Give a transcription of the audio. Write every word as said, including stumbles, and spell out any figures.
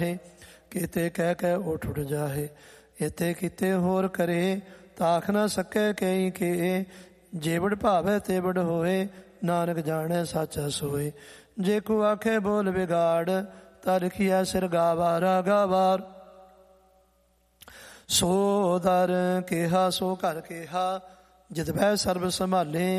ਕਿਤੇ ਕਹਿ ਕਹਿ ਉੱਠ ਉੱਠ ਜਾਹੇ। ਇਤੇ ਕਿਤੇ ਹੋਰ ਕਰੇ ਤਾਖ ਨਾ ਸਕੈ ਕਈ ਕੇ। ਜੇਵੜ ਭਾਵੈ ਤੇਵੜ ਹੋਏ ਨਾਨਕ ਜਾਣੈ ਸਾਚਾ ਸੋਏ। ਜੇ ਕੋ ਆਖੇ ਬੋਲ ਵਿਗਾੜ ਤਾ ਰਖੀਐ ਸਿਰ ਗਾਵਾਰਾ ਗਾਵਾਰ। ਸੋ ਦਰ ਕਿਹਾ ਸੋ ਘਰ ਕਿਹਾ ਜਿਤ ਬਹਿ ਸਰਬ ਸੰਭਾਲੇ।